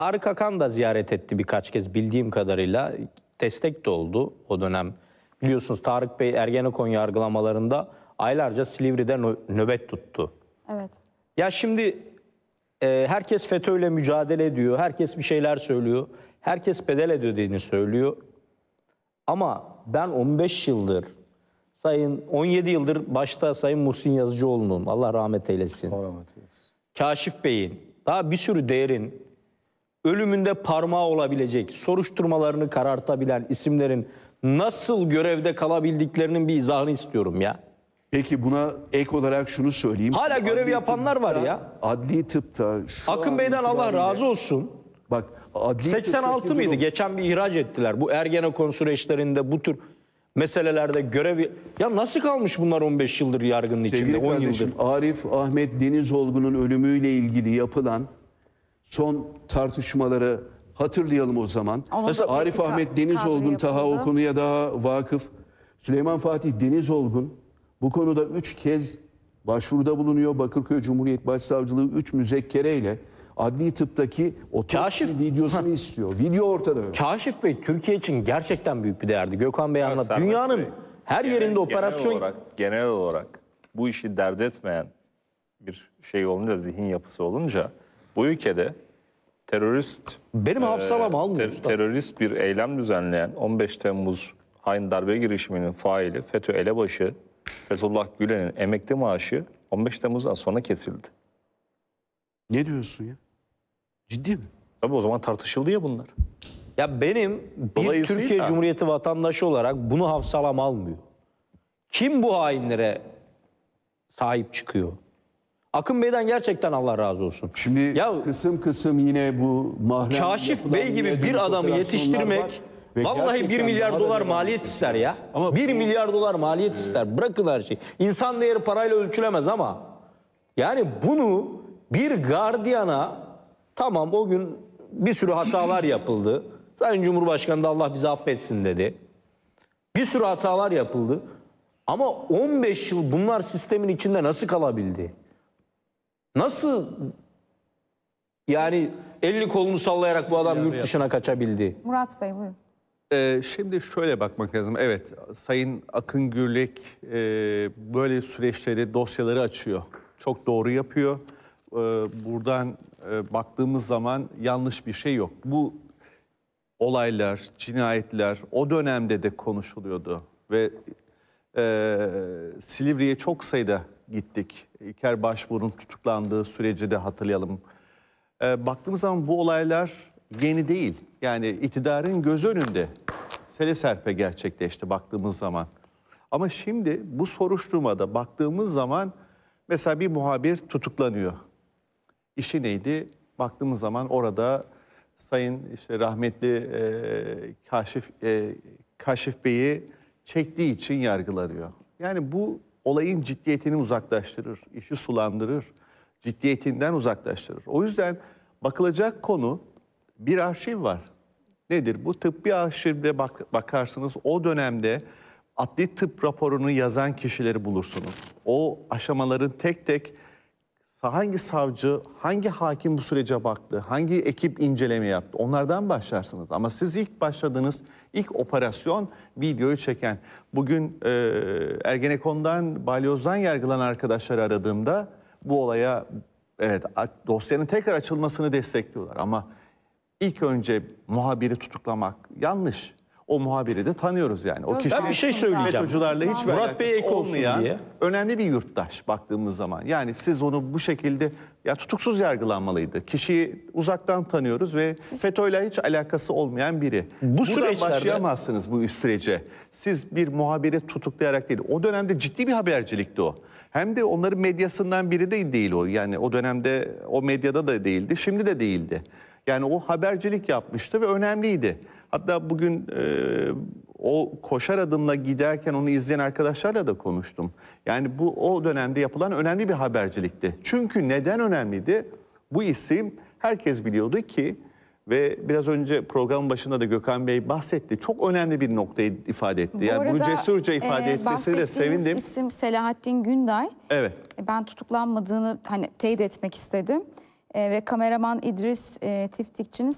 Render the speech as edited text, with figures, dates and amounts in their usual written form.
Tarık Akan da ziyaret etti birkaç kez bildiğim kadarıyla. Destek de oldu o dönem. Biliyorsunuz Tarık Bey Ergenekon yargılamalarında aylarca Silivri'de nöbet tuttu. Evet. Ya şimdi herkes FETÖ'yle mücadele ediyor. Herkes bir şeyler söylüyor. Herkes bedel ödediğini söylüyor. Ama ben 15 yıldır, 17 yıldır başta Sayın Muhsin Yazıcıoğlu'nun, Allah rahmet eylesin, Kaşif Bey'in, daha bir sürü değerin ölümünde parmağı olabilecek, soruşturmalarını karartabilen isimlerin nasıl görevde kalabildiklerinin bir izahını istiyorum ya. Peki buna ek olarak şunu söyleyeyim. Hala görev yapanlar var ya. Adli tıpta şu Akın an Bey'den Allah itibariyle- razı olsun. Bak adli 86 tıptaki mıydı? durum- Geçen bir ihraç ettiler. Bu Ergenekon süreçlerinde bu tür meselelerde görev... Ya nasıl kalmış bunlar 15 yıldır yargının içinde, Sevgili 10 kardeşim, yıldır? Arif Ahmet Denizolgu'nun ölümüyle ilgili yapılan son tartışmaları hatırlayalım o zaman. Mesela Arif Ahmet Denizolgun, Taha o konuya daha vakıf. Süleyman Fatih Denizolgun bu konuda 3 kez başvuruda bulunuyor. Bakırköy Cumhuriyet Başsavcılığı 3 müzekkereyle adli tıptaki otopsi Kaşif- videosunu istiyor. Video ortada. Kaşif Bey Türkiye için gerçekten büyük bir değerdi. Gökhan Bey anlat. Servet Dünyanın Bey, her yerinde operasyon... genel olarak bu işi dert etmeyen bir şey olunca, zihin yapısı olunca bu ülkede terörist Benim hafsalam almıyor usta. terörist bir eylem düzenleyen 15 Temmuz hain darbe girişiminin faili FETÖ elebaşı Fethullah Gülen'in emekli maaşı 15 Temmuz'dan sonra kesildi. Ne diyorsun ya? Ciddi mi? Tabii o zaman tartışıldı ya bunlar. Ya benim bir Dolayısıyla- Türkiye Cumhuriyeti vatandaşı olarak bunu hafsalam almıyor. Kim bu hainlere sahip çıkıyor? Akın Bey'den gerçekten Allah razı olsun. Şimdi Ya kısım kısım yine bu mahrem Kaşif yapılan Bey gibi yine bir adamı operasyonlar yetiştirmek var ve vallahi 1 gerçekten milyar daha da dolar devam maliyet etmesi ister ya. lazım. Ama 1 milyar dolar maliyet ister. Bırakın her şeyi. İnsan değeri parayla ölçülemez ama yani bunu bir gardiyana, tamam o gün bir sürü hatalar yapıldı. Sayın Cumhurbaşkanı da Allah bizi affetsin dedi. Bir sürü hatalar yapıldı. Ama 15 yıl bunlar sistemin içinde nasıl kalabildi? Nasıl yani elini kolunu sallayarak bu adam yurt dışına kaçabildi? Murat Bey buyurun. Şimdi şöyle bakmak lazım. Evet, Sayın Akın Gürlek böyle süreçleri, dosyaları açıyor. Çok doğru yapıyor. Buradan baktığımız zaman yanlış bir şey yok. Bu olaylar, cinayetler o dönemde de konuşuluyordu. Ve Silivri'ye çok sayıda gittik. İlker Başbuğ'un tutuklandığı süreci de hatırlayalım. Baktığımız zaman bu olaylar yeni değil. Yani iktidarın göz önünde sele serpe gerçekleşti baktığımız zaman. Ama şimdi bu soruşturmada baktığımız zaman mesela bir muhabir tutuklanıyor. İşi neydi? Baktığımız zaman orada Sayın işte rahmetli Kaşif Bey'i çektiği için yargılanıyor. Yani bu olayın ciddiyetini uzaklaştırır, işi sulandırır, ciddiyetinden uzaklaştırır. O yüzden bakılacak konu bir arşiv var. Nedir? Bu tıbbi arşivde bakarsınız o dönemde adli tıp raporunu yazan kişileri bulursunuz. O aşamaların tek tek hangi savcı, hangi hakim bu sürece baktı, hangi ekip inceleme yaptı onlardan başlarsınız. Ama siz ilk başladığınız ilk operasyon videoyu çeken. Bugün Ergenekon'dan, Balyoz'dan yargılanan arkadaşları aradığımda bu olaya evet dosyanın tekrar açılmasını destekliyorlar. Ama ilk önce muhabiri tutuklamak yanlış. O muhabiri de tanıyoruz yani. O kişi Ben bir şey söyleyeceğim. FETÖ'cülerle hiçbir Murat Bey alakası ek olsun olmayan diye. önemli bir yurttaş baktığımız zaman. Yani siz onu bu şekilde ya tutuksuz yargılanmalıydı. Kişiyi uzaktan tanıyoruz ve FETÖ'yle hiç alakası olmayan biri. Bu Buradan süreçlerde- başlayamazsınız bu sürece. Siz bir muhabiri tutuklayarak değil. O dönemde ciddi bir habercilikti o. Hem de onların medyasından biri de değil o. Yani o dönemde o medyada da değildi, şimdi de değildi. Yani o habercilik yapmıştı ve önemliydi. Hatta bugün o koşar adımla giderken onu izleyen arkadaşlarla da konuştum. Yani bu o dönemde yapılan önemli bir habercilikti. Çünkü neden önemliydi? Bu isim herkes biliyordu ki ve biraz önce programın başında da Gökhan Bey bahsetti. Çok önemli bir noktayı ifade etti. Yani bunu cesurca ifade etmesine de sevindim. Bahsettiğiniz isim Selahattin Günday. Evet. Ben tutuklanmadığını teyit etmek istedim. Ve kameraman İdris Tiftikçi'nin